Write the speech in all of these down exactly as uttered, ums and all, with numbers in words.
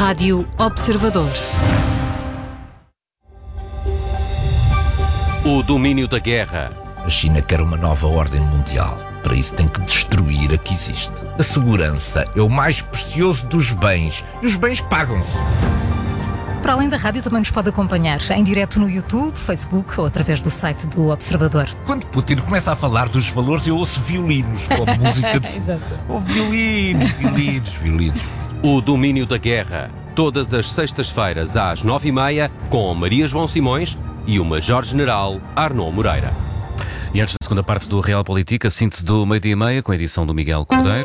Rádio Observador. O domínio da guerra. A China quer uma nova ordem mundial. Para isso tem que destruir a que existe. A segurança é o mais precioso dos bens. E os bens pagam-se. Para além da rádio, também nos pode acompanhar em direto no YouTube, Facebook ou através do site do Observador. Quando Putin começa a falar dos valores, eu ouço violinos, como música de... Exato. Oh, violinos, violinos, violinos. O domínio da guerra. Todas as sextas-feiras às nove e meia, com Maria João Simões e o Major-General Arnaud Moreira. E antes da segunda parte do Realpolitik, a síntese do meio-dia e meia, com a edição do Miguel Cordeiro.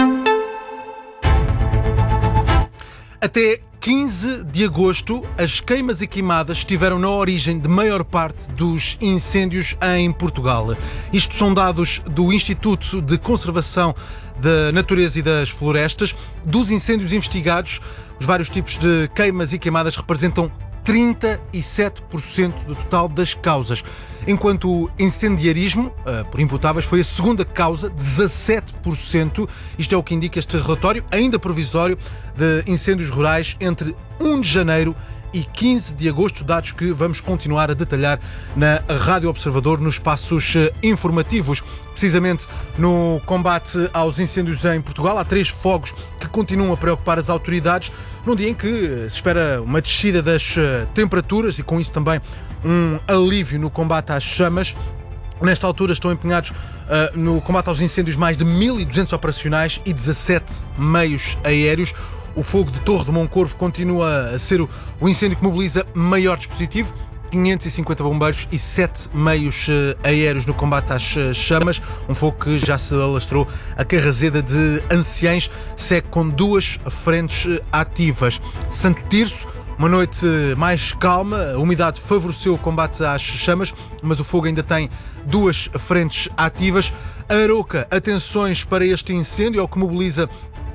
Até quinze de agosto, as queimas e queimadas estiveram na origem de maior parte dos incêndios em Portugal. Isto são dados do Instituto de Conservação da Natureza e das Florestas. Dos incêndios investigados, os vários tipos de queimas e queimadas representam trinta e sete por cento do total das causas, enquanto o incendiarismo por imputáveis foi a segunda causa, dezassete por cento. Isto é o que indica este relatório, ainda provisório, de incêndios rurais entre primeiro de janeiro e quinze de agosto, dados que vamos continuar a detalhar na Rádio Observador nos espaços informativos. Precisamente no combate aos incêndios em Portugal, há três fogos que continuam a preocupar as autoridades, num dia em que se espera uma descida das temperaturas e com isso também um alívio no combate às chamas. Nesta altura estão empenhados uh, no combate aos incêndios mais de mil e duzentos operacionais e dezassete meios aéreos. O fogo de Torre de Moncorvo continua a ser o, o incêndio que mobiliza maior dispositivo, quinhentos e cinquenta bombeiros e sete meios uh, aéreos no combate às uh, chamas. Um fogo que já se alastrou. A Carrazeda de Anciães segue com duas frentes uh, ativas. Santo Tirso, uma noite mais calma, a umidade favoreceu o combate às chamas, mas o fogo ainda tem duas frentes ativas. Aroca, atenções para este incêndio, é o que mobiliza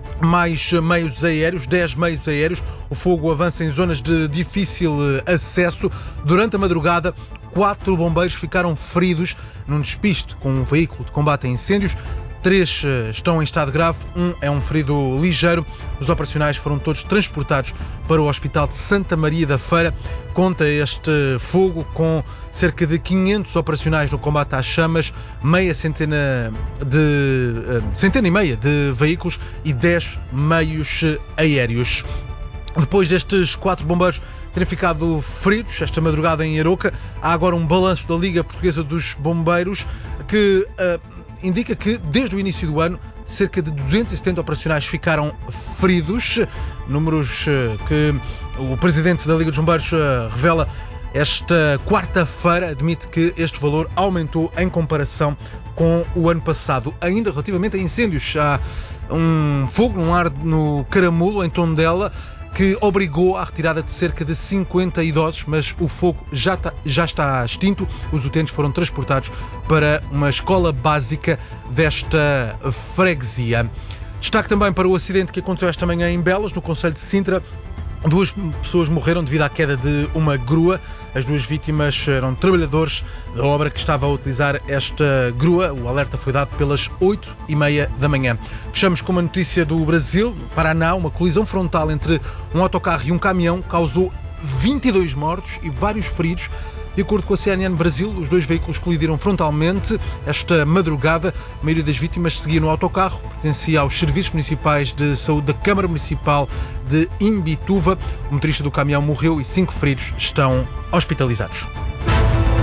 mais meios aéreos, dez meios aéreos. O fogo avança em zonas de difícil acesso. Durante a madrugada, quatro bombeiros ficaram feridos num despiste com um veículo de combate a incêndios. Três estão em estado grave, um é um ferido ligeiro. Os operacionais foram todos transportados para o Hospital de Santa Maria da Feira. Conta este fogo com cerca de quinhentos operacionais no combate às chamas, meia centena de centena e meia de veículos e dez meios aéreos. Depois destes quatro bombeiros terem ficado feridos esta madrugada em Aroca, há agora um balanço da Liga Portuguesa dos Bombeiros que uh, indica que, desde o início do ano, cerca de duzentos e setenta operacionais ficaram feridos, números que o presidente da Liga dos Bombeiros revela esta quarta-feira, admite que este valor aumentou em comparação com o ano passado. Ainda relativamente a incêndios, há um fogo num lar no Caramulo, em Tondela, que obrigou à retirada de cerca de cinquenta idosos, mas o fogo já, tá, já está extinto. Os utentes foram transportados para uma escola básica desta freguesia. Destaque também para o acidente que aconteceu esta manhã em Belas, no concelho de Sintra. Duas pessoas morreram devido à queda de uma grua. As duas vítimas eram trabalhadores da obra que estava a utilizar esta grua. O alerta foi dado pelas oito e meia da manhã. Fechamos com uma notícia do Brasil. No Paraná, uma colisão frontal entre um autocarro e um caminhão causou vinte e dois mortos e vários feridos. De acordo com a C N N Brasil, os dois veículos colidiram frontalmente esta madrugada. A maioria das vítimas seguia no autocarro, pertencia aos serviços municipais de saúde da Câmara Municipal de Imbituva. O motorista do caminhão morreu e cinco feridos estão hospitalizados.